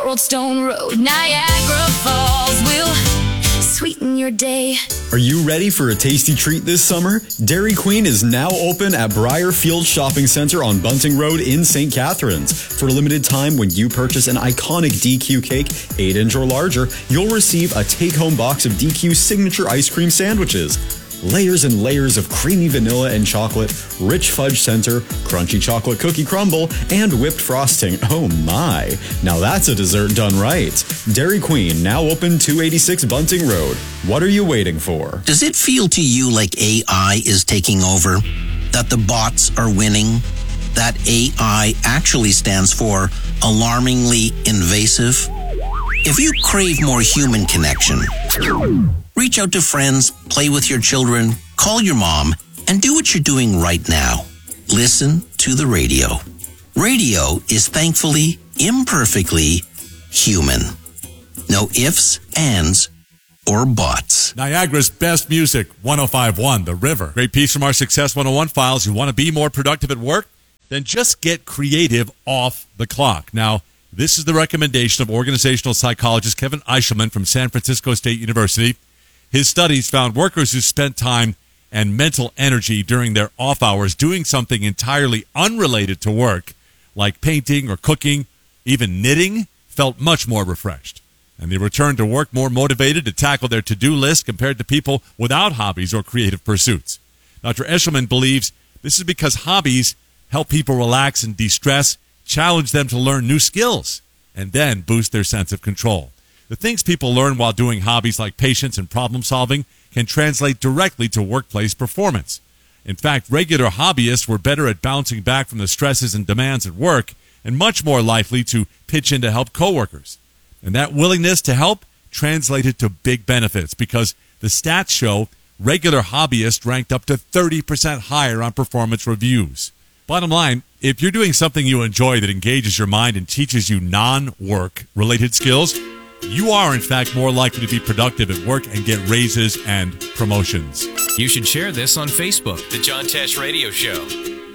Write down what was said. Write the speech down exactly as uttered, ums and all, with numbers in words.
Old Stone Road. Niagara Falls will sweeten your day. Are you ready for a tasty treat this summer? Dairy Queen is now open at Briarfield Shopping Center on Bunting Road in Saint Catharines. For a limited time, when you purchase an iconic D Q cake, eight inch or larger, you'll receive a take-home box of D Q's signature ice cream sandwiches. Layers and layers of creamy vanilla and chocolate, rich fudge center, crunchy chocolate cookie crumble, and whipped frosting. Oh my! Now that's a dessert done right. Dairy Queen, now open two eighty-six Bunting Road. What are you waiting for? Does it feel to you like A I is taking over? That the bots are winning? That A I actually stands for alarmingly invasive? If you crave more human connection, reach out to friends, play with your children, call your mom, and do what you're doing right now. Listen to the radio. Radio is thankfully, imperfectly human. No ifs, ands, or buts. Niagara's best music, one oh five point one, The River. Great piece from our Success one oh one files. You want to be more productive at work? Then just get creative off the clock. Now, this is the recommendation of organizational psychologist Kevin Eichelman from San Francisco State University. His studies found workers who spent time and mental energy during their off hours doing something entirely unrelated to work, like painting or cooking, even knitting, felt much more refreshed. And they returned to work more motivated to tackle their to-do list compared to people without hobbies or creative pursuits. Doctor Eichelman believes this is because hobbies help people relax and de-stress, challenge them to learn new skills, and then boost their sense of control. The things people learn while doing hobbies like patience and problem solving can translate directly to workplace performance. In fact, regular hobbyists were better at bouncing back from the stresses and demands at work and much more likely to pitch in to help coworkers. And that willingness to help translated to big benefits because the stats show regular hobbyists ranked up to thirty percent higher on performance reviews. Bottom line, if you're doing something you enjoy that engages your mind and teaches you non-work related skills, you are, in fact, more likely to be productive at work and get raises and promotions. You should share this on Facebook. The John Tesh Radio Show.